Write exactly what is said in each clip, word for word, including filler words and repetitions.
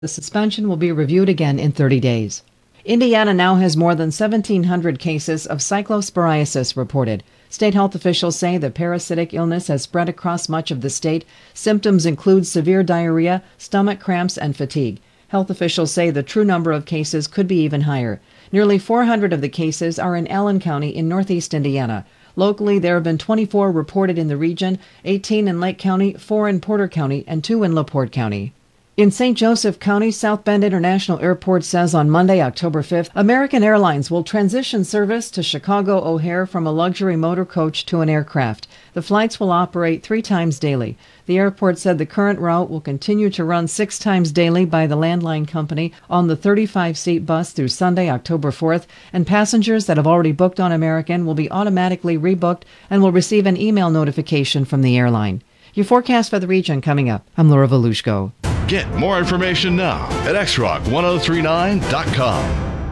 The suspension will be reviewed again in thirty days. Indiana now has more than seventeen hundred cases of cyclosporiasis reported. State health officials say the parasitic illness has spread across much of the state. Symptoms include severe diarrhea, stomach cramps, and fatigue. Health officials say the true number of cases could be even higher. Nearly four hundred of the cases are in Allen County in northeast Indiana. Locally, there have been twenty-four reported in the region, eighteen in Lake County, four in Porter County, and two in LaPorte County. In Saint Joseph County, South Bend International Airport says on Monday, October fifth, American Airlines will transition service to Chicago O'Hare from a luxury motor coach to an aircraft. The flights will operate three times daily. The airport said the current route will continue to run six times daily by the Landline Company on the thirty-five seat bus through Sunday, October fourth, and passengers that have already booked on American will be automatically rebooked and will receive an email notification from the airline. Your forecast for the region coming up. I'm Laura Volushko. Get more information now at x rock ten thirty-nine dot com.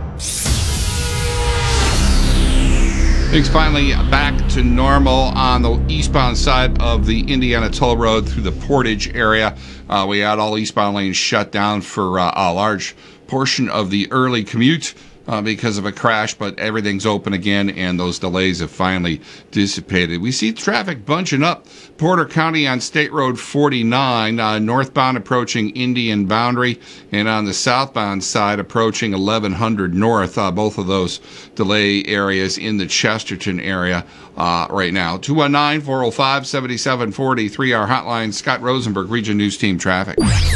Things finally back to normal on the eastbound side of the Indiana Toll Road through the Portage area. Uh, we had all eastbound lanes shut down for uh, a large portion of the early commute uh, because of a crash, but everything's open again, and those delays have finally dissipated. We see traffic bunching up Porter County on State Road forty-nine, uh, northbound approaching Indian Boundary, and on the southbound side approaching eleven hundred North. Uh, both of those delay areas in the Chesterton area uh, right now. two one nine, four oh five, seven seven four three, our hotline. Scott Rosenberg, Region News Team Traffic.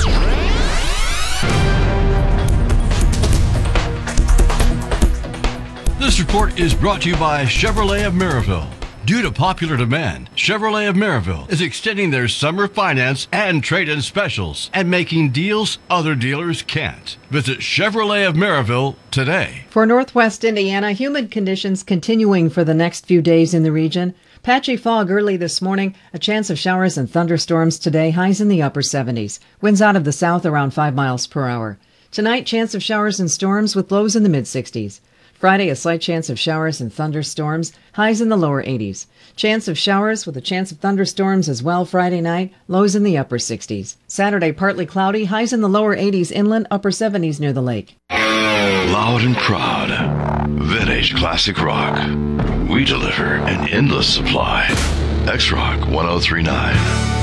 This report is brought to you by Chevrolet of Maryville. Due to popular demand, Chevrolet of Maryville is extending their summer finance and trade-in specials and making deals other dealers can't. Visit Chevrolet of Maryville today. For northwest Indiana, humid conditions continuing for the next few days in the region. Patchy fog early this morning, a chance of showers and thunderstorms today, highs in the upper seventies. Winds out of the south around five miles per hour. Tonight, chance of showers and storms with lows in the mid-sixties. Friday, a slight chance of showers and thunderstorms, highs in the lower eighties. Chance of showers with a chance of thunderstorms as well Friday night, lows in the upper sixties. Saturday, partly cloudy, highs in the lower eighties inland, upper seventies near the lake. Loud and proud. Vintage classic rock. We deliver an endless supply. X Rock ten thirty-nine.